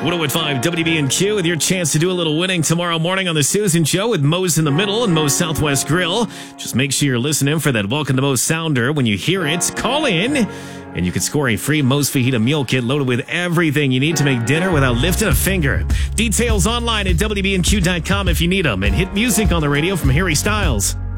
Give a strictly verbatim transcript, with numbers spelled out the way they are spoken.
one oh point five W B N Q with your chance to do a little winning tomorrow morning on the Susan Show with Moe's in the Middle and Moe's Southwest Grill. Just make sure you're listening for that Welcome to Moe's sounder. When you hear it, call in and you can score a free Moe's Fajita meal kit loaded with everything you need to make dinner without lifting a finger. Details online at W B N Q dot com if you need them. And hit music on the radio from Harry Styles.